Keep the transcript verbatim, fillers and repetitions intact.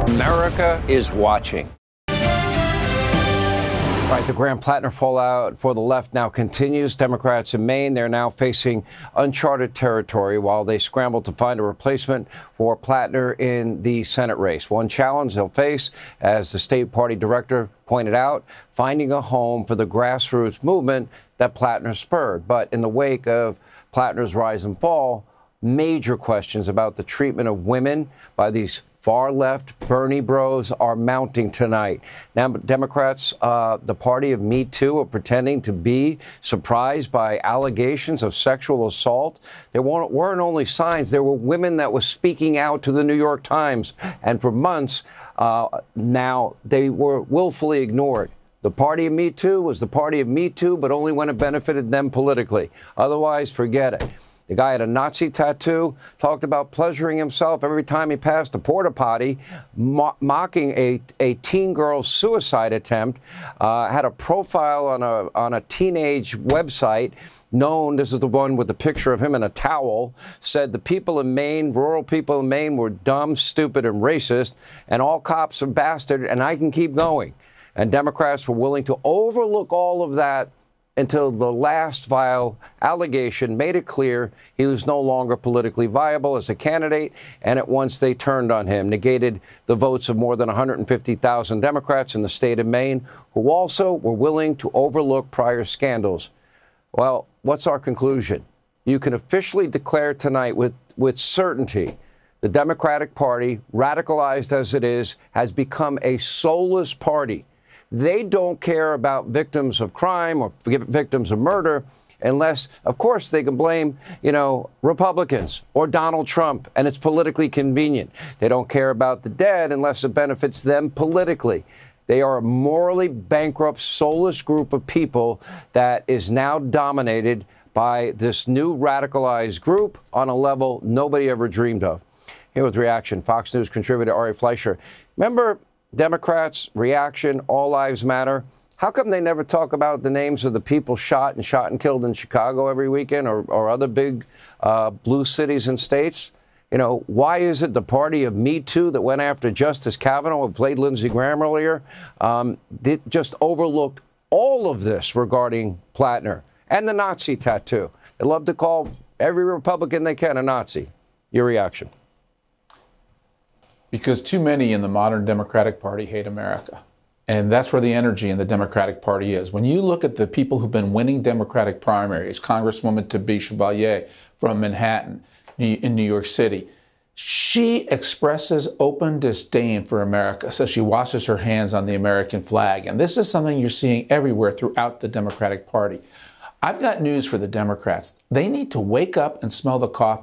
America is watching. Right, the Graham Plattner fallout for the left now continues. Democrats in Maine, they're now facing uncharted territory while they scramble to find a replacement for Plattner in the Senate race. One challenge they'll face, as the state party director pointed out, finding a home for the grassroots movement that Plattner spurred. But in the wake of Plattner's rise and fall, major questions about the treatment of women by these far-left Bernie bros are mounting tonight. Now, Democrats, uh, the party of Me Too, are pretending to be surprised by allegations of sexual assault. There weren't, weren't only signs, there were women that were speaking out to the New York Times. And for months uh, now, they were willfully ignored. The party of Me Too was the party of Me Too, but only when it benefited them politically. Otherwise, forget it. The guy had a Nazi tattoo, talked about pleasuring himself every time he passed a porta potty, mo mocking a, a teen girl's suicide attempt, uh, had a profile on a, on a teenage website known, this is the one with the picture of him in a towel, said the people in Maine, rural people in Maine were dumb, stupid, and racist, and all cops are bastard, and I can keep going. And Democrats were willing to overlook all of that until the last vile allegation made it clear he was no longer politically viable as a candidate, and at once they turned on him, negated the votes of more than one hundred fifty thousand Democrats in the state of Maine, who also were willing to overlook prior scandals. Well, what's our conclusion? You can officially declare tonight with, with certainty the Democratic Party, radicalized as it is, has become a soulless party. They don't care about victims of crime or victims of murder unless, of course, they can blame, you know, Republicans or Donald Trump, and it's politically convenient. They don't care about the dead unless it benefits them politically. They are a morally bankrupt, soulless group of people that is now dominated by this new radicalized group on a level nobody ever dreamed of. Here with reaction, Fox News contributor Ari Fleischer. Remember Democrats' reaction, all lives matter? How come they never talk about the names of the people shot and shot and killed in Chicago every weekend, or, or other big uh, blue cities and states? You know, why is it the party of Me Too that went after Justice Kavanaugh, who played Lindsey Graham earlier, um, did just overlooked all of this regarding Plattner and the Nazi tattoo? They love to call every Republican they can a Nazi. Your reaction? Because too many in the modern Democratic Party hate America. And that's where the energy in the Democratic Party is. When you look at the people who've been winning Democratic primaries, Congresswoman Tabi Chevalier from Manhattan in New York City, she expresses open disdain for America, so she washes her hands on the American flag. And this is something you're seeing everywhere throughout the Democratic Party. I've got news for the Democrats. They need to wake up and smell the coffee.